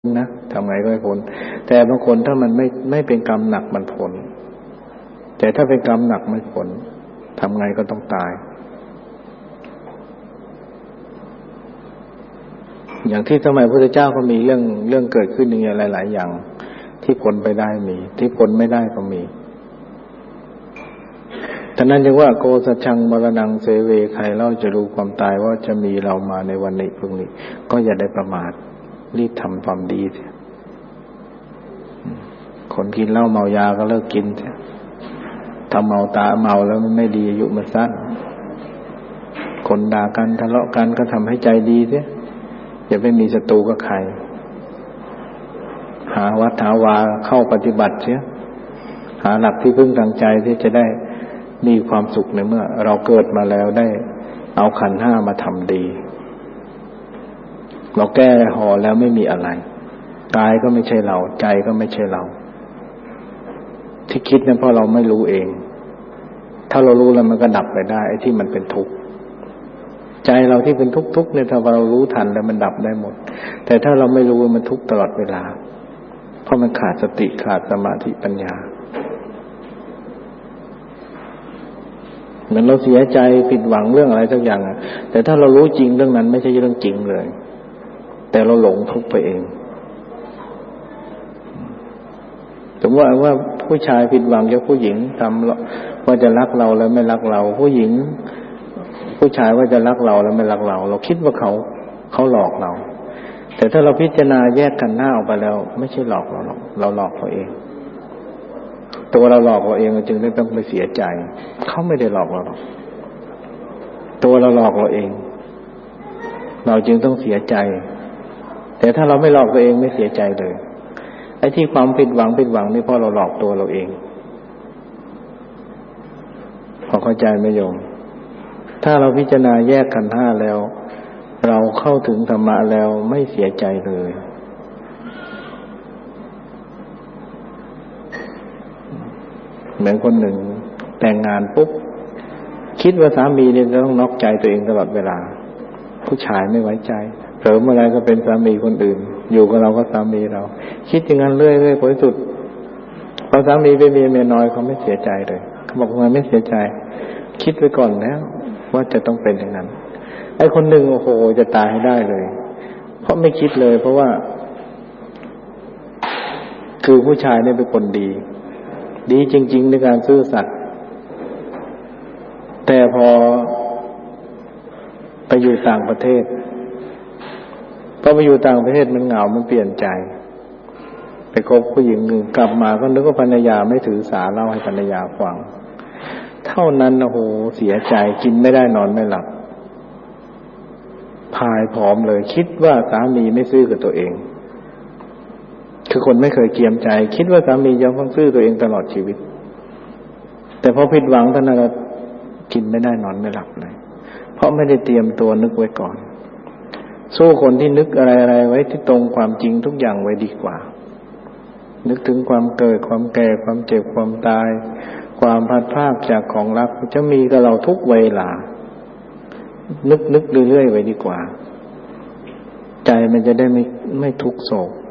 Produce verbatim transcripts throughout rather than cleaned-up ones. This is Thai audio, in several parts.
นะทำไงก็ไม่พ้นแต่บางคนถ้ามันไม่ไม่เป็นกรรมหนักมันพ้นแต่ถ้าเป็นกรรมหนักไม่พ้นทำไงก็ต้องตายอย่างที่สมัยพระพุทธเจ้าก็มีเรื่องเรื่องเกิดขึ้นอย่างหลายๆอย่างที่พ้นไปได้มีที่พ้นไม่ได้ก็มีฉะนั้นจึงว่าโกสัจฉังมรณังเสเวใครเล่าจะรู้ความตายว่าจะมีเรามาในวันนี้พรุ่งนี้ก็อย่าได้ประมาทรีบทำความดีเถอะคนกินเหล้าเมายาก็เลิกกินเถอะถ้าเมาตาเมาแล้วมันไม่ดีอายุมันสั้นคนด่ากันทะเลาะกันก็ทำให้ใจดีเถอะอย่าไปมีศัตรูกับใครหาวัดหาวาเข้าปฏิบัติเสียหาหลักที่พึ่งทางใจที่จะได้มีความสุขในเมื่อเราเกิดมาแล้วได้เอาขันธ์ห้ามาทำดีเราแก้ห่อแล้วไม่มีอะไรกายก็ไม่ใช่เราใจก็ไม่ใช่เราที่คิดนั้นเพราะเราไม่รู้เองถ้าเรารู้แล้วมันก็ดับไปได้ไอ้ที่มันเป็นทุกข์ใจเราที่เป็นทุกข์ๆเนี่ยถ้าเรารู้ทันแล้วมันดับได้หมดแต่ถ้าเราไม่รู้มันทุกข์ตลอดเวลาเพราะมันขาดสติขาดสมาธิปัญญาเหมือนเราเสียใจผิดหวังเรื่องอะไรสักอย่างอ่ะแต่ถ้าเรารู้จริงเรื่องนั้นไม่ใช่เรื่องจริงเลยแต่เราหลงทุกข์ไปเองสมมติว่าผู้ชายผิดหวังจากผู้หญิงทำว่าจะรักเราแล้วไม่รักเราผู้หญิงผู้ชายว่าจะรักเราแล้วไม่รักเราเราคิดว่าเขาเขาหลอกเราแต่ถ้าเราพิจารณาแยกกันหน้าออกไปแล้วไม่ใช่หลอกเราหรอกเราหลอกเราเองตัวเราหลอกเราเองเราจึงได้ต้องไปเสียใจเขาไม่ได้หลอกเราหรอกตัวเราหลอกเราเองเราจึงต้องเสียใจแต่ถ้าเราไม่หลอกตัวเองไม่เสียใจเลยไอ้ที่ความผิดหวังผิดหวังนี่เพราะเราหลอกตัวเราเองพอเข้าใจไหมโยมถ้าเราพิจารณาแยกขันธ์ห้าแล้วเราเข้าถึงธรรมะแล้วไม่เสียใจเลยเหมือนคนหนึ่งแต่งงานปุ๊บคิดว่าสามีเนี่ยจะต้องนอกใจตัวเองตลอดเวลาผู้ชายไม่ไว้ใจเผลอเมื่อไรก็เป็นสามีคนอื่นอยู่กับเราก็สามีเราคิดอย่างนั้นเรื่อยๆผลสุดพอสามีไปมีเมียน้อยเขาไม่เสียใจเลยเขาบอกว่าไม่เสียใจคิดไว้ก่อนแล้วว่าจะต้องเป็นอย่างนั้นไอ้คนหนึ่งโอ้โหจะตายให้ได้เลยเพราะไม่คิดเลยเพราะว่าคือผู้ชายเนี่ยเป็นคนดีดีจริงๆในการซื่อสัตย์แต่พอไปอยู่ต่างประเทศพอไปอยู่ต่างประเทศมันเหงามันเปลี่ยนใจไปคบผู้หญิงหนึ่งกลับมาก็นึกว่าภรรยาไม่ถือสาเล่าให้ภรรยาฟังเท่านั้นโอ้โหเสียใจกินไม่ได้นอนไม่หลับพายผอมเลยคิดว่าสามีไม่ซื่อกับตัวเองคือคนไม่เคยเกียมใจคิดว่าสามีจะต้องซื่อตัวเองตลอดชีวิตแต่พอผิดหวังเท่านั้นกินไม่ได้นอนไม่หลับเลยเพราะไม่ได้เตรียมตัวนึกไว้ก่อนสู้คนที่นึกอะไรๆไว้ที่ตรงความจริงทุกอย่างไว้ดีกว่านึกถึงความเกิดความแก่ความเจ็บความตายความพลัดพรากจากของรักจะมีกับเราทุกเวลานึกนึกเรื่อยๆไว้ดีกว่าใจมันจะได้ไม่ไม่ทุกข์โศก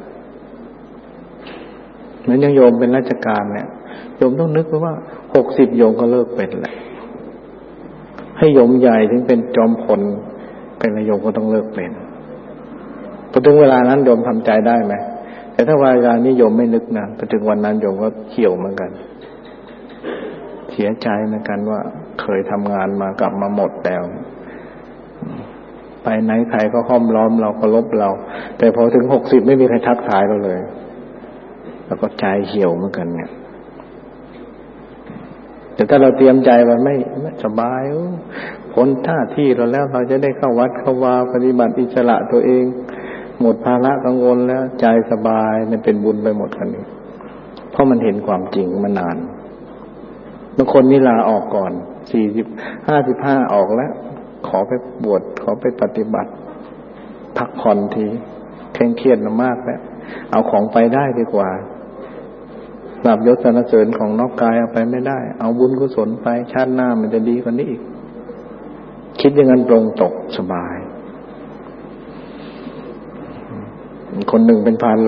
เหมือนอย่างโยมเป็นราชการเนี่ยโยมต้องนึกไว้ว่าหกสิบโยมก็เลิกเป็นแหละให้โยมใหญ่ถึงเป็นจอมพลเป็นนายโยมก็ต้องเลิกเป็นพอถึงเวลานั้นโยมทำใจได้ไหมแต่ถ้าเวลานี้โยมไม่นึกนะพอถึงวันนั้นโยมก็เขียวเหมือนกันเสียใจเหมือนกันว่าเคยทำงานมากลับมาหมดแล้วไปไหนใครก็ห้อมล้อมเราก็ลบเราแต่พอถึงหกสิบไม่มีใครทักทายเราเลยแล้วก็ใจเหี่ยวเหมือนกันเนี่ยแต่ถ้าเราเตรียมใจไว้ไม่ไม่สบายพ้นท่าที่เราแล้วเราจะได้เข้าวัดเข้าวาปฏิบัติอิสระตัวเองหมดภาระกังวลแล้วใจสบายมันเป็นบุญไปหมดกันนี้เพราะมันเห็นความจริงมานานบางคนนี่ลาออกก่อนสี่สิบห้าสิบห้าออกแล้วขอไปบวชขอไปปฏิบัติพักผ่อนทีเคร่งเครียดมากแล้วเอาของไปได้ดีกว่าลาภยศสรรเสริญของนอกกายเอาไปไม่ได้เอาบุญกุศลไปชาติหน้ามันจะดีกว่านี้อีกคิดอย่างนั้นตรงตกสบายคนหนึ่งเป็นพาน